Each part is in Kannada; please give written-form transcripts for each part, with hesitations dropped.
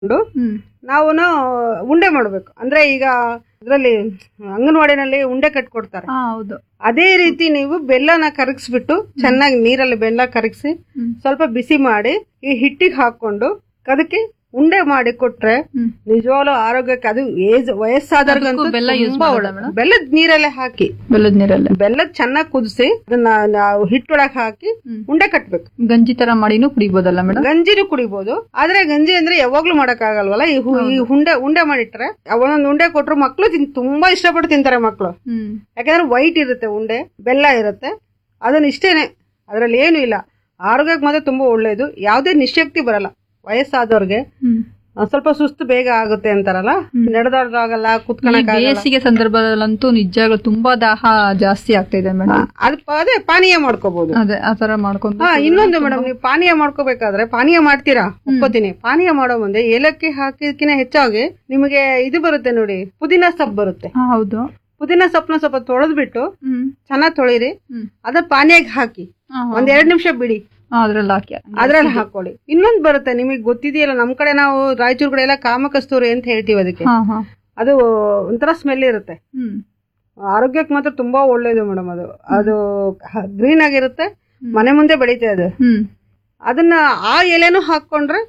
ನಾವು ಉಂಡೆ ಮಾಡ್ಬೇಕು. ಅಂದ್ರೆ ಈಗ ಇದ್ರಲ್ಲಿ ಅಂಗನವಾಡಿನಲ್ಲಿ ಉಂಡೆ ಕಟ್ಕೊಡ್ತಾರೆ, ಅದೇ ರೀತಿ ನೀವು ಬೆಲ್ಲನ ಕರಗಿಸ್ಬಿಟ್ಟು ಚೆನ್ನಾಗಿ ನೀರಲ್ಲಿ ಬೆಲ್ಲ ಕರಗಿಸಿ ಸ್ವಲ್ಪ ಬಿಸಿ ಮಾಡಿ ಈ ಹಿಟ್ಟಿಗೆ ಹಾಕೊಂಡು ಅದಕ್ಕೆ ಉಂಡೆ ಮಾಡಿ ಕೊಟ್ರೆ ನಿಜವಾಗ್ಲೂ ಆರೋಗ್ಯಕ್ಕೆ, ಅದು ವಯಸ್ಸಾದವ್ರಿಗಂತೂ ಬೆಲ್ಲದ ನೀರಲ್ಲೇ ಹಾಕಿ ಬೆಲ್ಲದ ಚೆನ್ನಾಗಿ ಕುದಿಸಿ ಅದನ್ನ ಹಿಟ್ಟೊಳಗೆ ಹಾಕಿ ಉಂಡೆ ಕಟ್ಬೇಕು. ಗಂಜಿ ತರ ಮಾಡಿನೂ ಕುಡಿಬಹುದಲ್ಲ ಮೇಡಮ್? ಗಂಜಿನೂ ಕುಡಿಬಹುದು, ಆದ್ರೆ ಗಂಜಿ ಅಂದ್ರೆ ಯಾವಾಗ್ಲೂ ಮಾಡಕ್ ಆಗಲ್ವಲ್ಲ. ಈ ಉಂಡೆ ಮಾಡಿಟ್ರೆ ಒಂದೊಂದು ಉಂಡೆ ಕೊಟ್ರು ಮಕ್ಳು ತುಂಬಾ ಇಷ್ಟಪಟ್ಟು ತಿಂತಾರೆ ಮಕ್ಳು. ಯಾಕಂದ್ರೆ ವೈಟ್ ಇರುತ್ತೆ ಉಂಡೆ, ಬೆಲ್ಲ ಇರುತ್ತೆ, ಅದನ್ನ ಇಷ್ಟೇನೆ, ಅದ್ರಲ್ಲಿ ಏನು ಇಲ್ಲ. ಆರೋಗ್ಯಕ್ಕೆ ಮಾತ್ರ ತುಂಬಾ ಒಳ್ಳೇದು, ಯಾವ್ದೇ ನಿಶಕ್ತಿ ಬರಲ್ಲ. ವಯಸ್ಸಾದವ್ರಿಗೆ ಸ್ವಲ್ಪ ಸುಸ್ತು ಬೇಗ ಆಗುತ್ತೆ ಅಂತಾರಲ್ಲ, ನಡೆದಾಡೋದಾಗಲ್ಲ, ಕುತ್ಕೊಳ್ಳೋಕ್ಕಾಗಲ್ಲ. ಬೇಸಿಗೆ ಸಂದರ್ಭದಲ್ಲಂತೂ ನಿಜವಾಗ್ಲೂ ತುಂಬಾ ದಾಹ ಜಾಸ್ತಿ ಆಗ್ತಾ ಇದೆ ಮೇಡಮ್. ಅದೇ ಪಾನೀಯ ಮಾಡ್ಕೋಬಹುದು, ಅದೇ ಆತರ ಮಾಡ್ಕೊಂಡು. ಇನ್ನೊಂದು ಮೇಡಮ್, ನೀವು ಪಾನೀಯ ಮಾಡ್ಕೋಬೇಕಾದ್ರೆ ಪಾನೀಯ ಮಾಡ್ತೀರಾ ಒಪ್ಕೋತೀನಿ, ಪಾನೀಯ ಮಾಡೋ ಮುಂದೆ ಏಲಕ್ಕಿ ಹಾಕಿದಕ್ಕಿಂತ ಹೆಚ್ಚಾಗಿ ನಿಮಗೆ ಇದು ಬರುತ್ತೆ ನೋಡಿ, ಪುದೀನ ಸೊಪ್ಪು ಬರುತ್ತೆ. ಹೌದು, ಪುದೀನ ಸೊಪ್ಪನ ಸ್ವಲ್ಪ ತೊಳೆದ್ಬಿಟ್ಟು ಚೆನ್ನಾಗಿ ತೊಳಿರಿ, ಅದ ಪಾನೀಯಕ್ಕೆ ಹಾಕಿ 1-2 ನಿಮಿಷ ಬಿಡಿ, ಅದ್ರಲ್ಲಿ ಹಾಕೊಳ್ಳಿ. ಇನ್ನೊಂದು ಬರುತ್ತೆ, ನಿಮಗೆ ಗೊತ್ತಿದೆಯಲ್ಲ, ನಮ್ ಕಡೆ ನಾವು ರಾಯಚೂರು ಕಡೆ ಎಲ್ಲ ಕಾಮಕಸ್ತೂರಿ ಅಂತ ಹೇಳ್ತೀವಿ ಅದಕ್ಕೆ. ಅದು ಒಂಥರ ಸ್ಮೆಲ್ ಇರುತ್ತೆ, ಆರೋಗ್ಯಕ್ಕೆ ಮಾತ್ರ ತುಂಬಾ ಒಳ್ಳೇದು ಮೇಡಮ್. ಅದು ಗ್ರೀನ್ ಆಗಿರುತ್ತೆ, ಮನೆ ಮುಂದೆ ಬೆಳೀತೆ ಅದು. ಅದನ್ನ ಆ ಎಲೆನೂ ಹಾಕೊಂಡ್ರೆ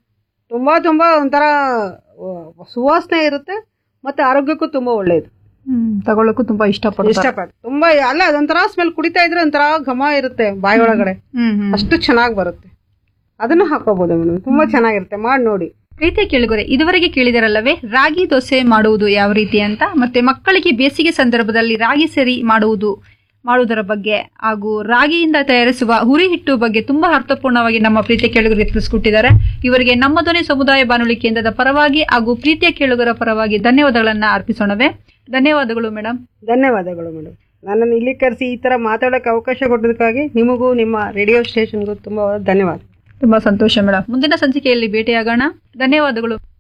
ತುಂಬಾ ಒಂಥರ ಸುವಾಸನೆ ಇರುತ್ತೆ, ಮತ್ತೆ ಆರೋಗ್ಯಕ್ಕೂ ತುಂಬಾ ಒಳ್ಳೇದು. ತಗೊಳಕ್ಕೂ ತುಂಬಾ ಇಷ್ಟಪಟ್ಟು ತುಂಬಾ ಅಲ್ಲ, ಅದೊಂಥರ ಸ್ಮೆಲ್, ಕುಡಿತಾ ಇದ್ರೆ ಒಂಥರ ಘಮ ಇರುತ್ತೆ ಬಾಯಿ ಒಳಗಡೆ, ಅಷ್ಟು ಚೆನ್ನಾಗಿ ಬರುತ್ತೆ. ಅದನ್ನು ಹಾಕೋಬಹುದು ಮೇಡಮ್, ತುಂಬಾ ಚೆನ್ನಾಗಿರುತ್ತೆ, ಮಾಡಿ ನೋಡಿ. ಪ್ರೀತಿಯ ಕೇಳುಗರೆ, ಇದುವರೆಗೆ ಕೇಳಿದರಲ್ಲವೇ ರಾಗಿ ದೋಸೆ ಮಾಡುವುದು ಯಾವ ರೀತಿ ಅಂತ, ಮತ್ತೆ ಮಕ್ಕಳಿಗೆ ಬೇಸಿಗೆ ಸಂದರ್ಭದಲ್ಲಿ ರಾಗಿ ಸರಿ ಮಾಡುವುದರ ಬಗ್ಗೆ, ಹಾಗೂ ರಾಗಿಯಿಂದ ತಯಾರಿಸುವ ಹುರಿ ಹಿಟ್ಟು ಬಗ್ಗೆ ತುಂಬಾ ಅರ್ಥಪೂರ್ಣವಾಗಿ ನಮ್ಮ ಪ್ರೀತಿಯ ಕೇಳುಗರಿಗೆ ತಿಳಿಸಿಕೊಟ್ಟಿದ್ದಾರೆ. ಇವರಿಗೆ ನಮ್ಮ ಧ್ವನಿ ಸಮುದಾಯ ಬಾನುಲಿ ಕೇಂದ್ರದ ಪರವಾಗಿ ಹಾಗೂ ಪ್ರೀತಿಯ ಕೇಳುಗರ ಪರವಾಗಿ ಧನ್ಯವಾದಗಳನ್ನ ಅರ್ಪಿಸೋಣವೇ. ಧನ್ಯವಾದಗಳು ಮೇಡಮ್. ಧನ್ಯವಾದಗಳು ಮೇಡಮ್, ನನ್ನನ್ನು ಇಲ್ಲಿ ಕರೆಸಿ ಈ ತರ ಮಾತಾಡೋಕೆ ಅವಕಾಶ ಕೊಟ್ಟದಕ್ಕಾಗಿ ನಿಮಗೂ ನಿಮ್ಮ ರೇಡಿಯೋ ಸ್ಟೇಷನ್ಗೂ ತುಂಬಾ ಧನ್ಯವಾದ. ತುಂಬಾ ಸಂತೋಷ ಮೇಡಮ್. ಮುಂದಿನ ಸಂಚಿಕೆಯಲ್ಲಿ ಭೇಟಿಯಾಗೋಣ. ಧನ್ಯವಾದಗಳು.